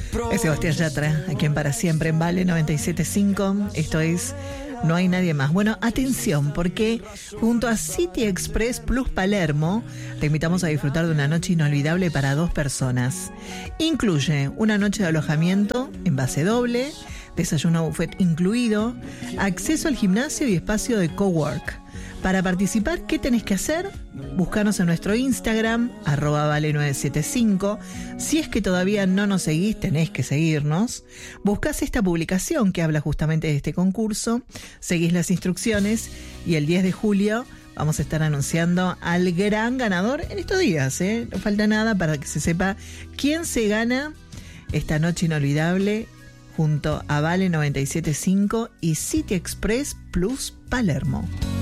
Es Sebastián Yatra, aquí en Para Siempre en Vale 97.5. Esto es No Hay Nadie Más. Bueno, atención, porque junto a City Express Plus Palermo te invitamos a disfrutar de una noche inolvidable para 2 personas. Incluye una noche de alojamiento en base doble, desayuno buffet incluido, acceso al gimnasio y espacio de cowork. Para participar, ¿qué tenés que hacer? Búscanos en nuestro Instagram, @vale975. Si es que todavía no nos seguís, tenés que seguirnos. Buscás esta publicación que habla justamente de este concurso, seguís las instrucciones y el 10 de julio vamos a estar anunciando al gran ganador en estos días. No falta nada para que se sepa quién se gana esta noche inolvidable junto a Vale 97.5 y City Express Plus Palermo.